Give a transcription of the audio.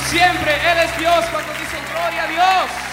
siempre. Él es Dios. Cuando dicen gloria a Dios.